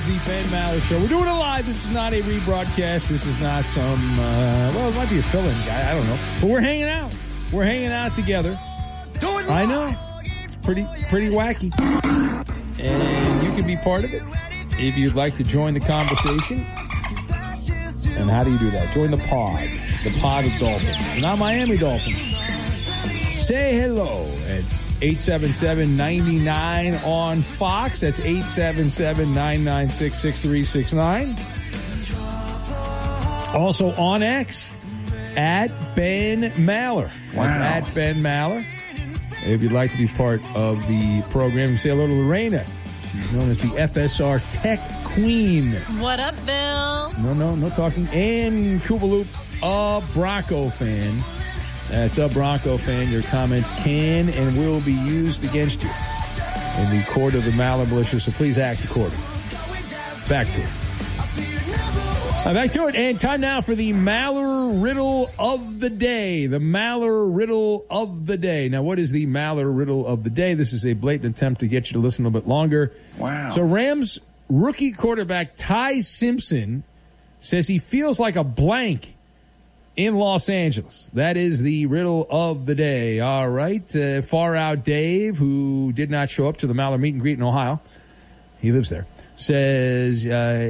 is the Ben Maller Show. We're doing it live. This is not a rebroadcast. This is not some, it might be a fill-in guy. I don't know. But we're hanging out. We're hanging out together. Do it live. I know. It's pretty wacky. And you can be part of it if you'd like to join the conversation. And how do you do that? Join the pod of Dolphins. Not Miami Dolphins. Say hello at 877-99 on Fox. That's 877-996-6369. Also on X, at Ben Maller. That's at Ben Maller. If you'd like to be part of the program, say hello to Lorena. She's known as the FSR Tech Queen. What up, Bill? No talking. And Koopaloop, a Bronco fan. That's a Bronco fan. Your comments can and will be used against you in the court of the Maller Militia, so please act accordingly. Back to it. Back to it, and time now for the Maller Riddle of the Day. The Maller Riddle of the Day. Now, what is the Maller Riddle of the Day? This is a blatant attempt to get you to listen a little bit longer. Wow. So Rams rookie quarterback Ty Simpson says he feels like a blank in Los Angeles. That is the riddle of the day. All right. Far Out Dave, who did not show up to the Maller meet and greet in Ohio, he lives there, says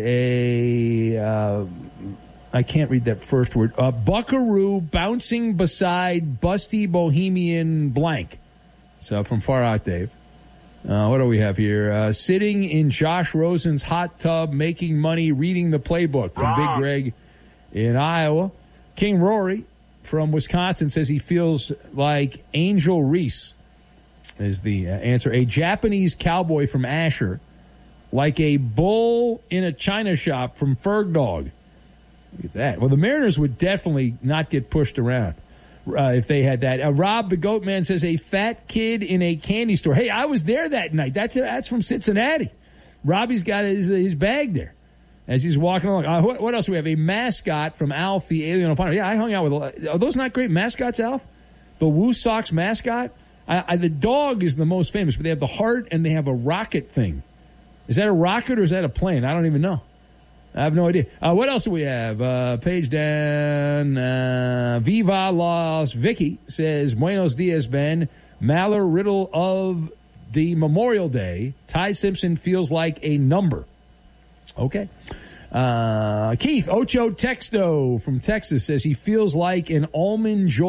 I can't read that first word. Buckaroo bouncing beside busty bohemian blank. So from Far Out Dave. What do we have here? Sitting in Josh Rosen's hot tub, making money, reading the playbook from Big Greg in Iowa. King Rory from Wisconsin says he feels like Angel Reese is the answer. A Japanese cowboy from Asher, like a bull in a china shop from Ferg Dog. Look at that. Well, the Mariners would definitely not get pushed around if they had that. Rob the Goat Man says a fat kid in a candy store. Hey, I was there that night. That's from Cincinnati. Robbie's got his bag there as he's walking along. What else do we have? A mascot from Alf, the Alien Opponent. Yeah, I hung out with. Are those not great mascots, Alf? The Woo Sox mascot? The dog is the most famous, but they have the heart and they have a rocket thing. Is that a rocket or is that a plane? I don't even know. I have no idea. What else do we have? Page down. Viva Las Vicky says, Buenos Dias, Ben. Maller Riddle of the Memorial Day. Ty Simpson feels like a number. Okay. Keith Ocho Texto from Texas says he feels like an almond joy.